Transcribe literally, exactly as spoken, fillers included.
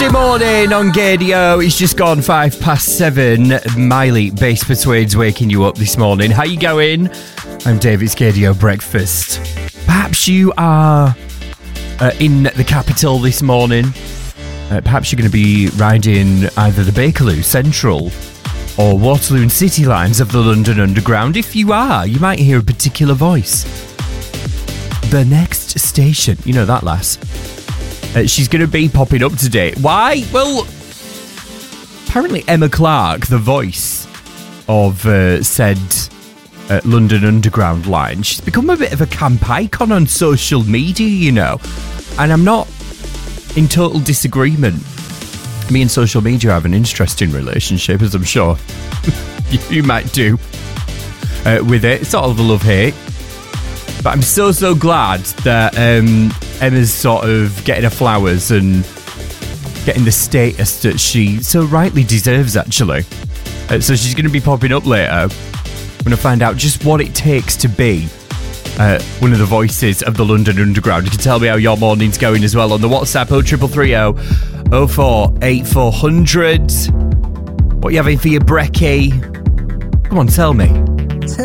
Tuesday morning on Gadio. It's just gone five past seven. Miley Bass Persuades waking you up this morning. How you going? I'm David's Gadio Breakfast. Perhaps you are uh, in the capital this morning. Uh, perhaps you're going to be riding either the Bakerloo Central or Waterloo and City lines of the London Underground. If you are, you might hear a particular voice. The next station, you know that lass. Uh, she's going to be popping up today. Why? Well, apparently Emma Clark, the voice of uh, said uh, London Underground line, she's become a bit of a camp icon on social media, you know. And I'm not in total disagreement. Me and social media have an interesting relationship, as I'm sure you might do uh, with it. It's sort of a love-hate. But I'm so, so glad that um, Emma's sort of getting her flowers and getting the status that she so rightly deserves, actually. Uh, so she's going to be popping up later. I'm going to find out just what it takes to be uh, one of the voices of the London Underground. You can tell me how your morning's going as well on the WhatsApp oh three three three oh oh four eight four hundred. What are you having for your brekkie? Come on, tell me.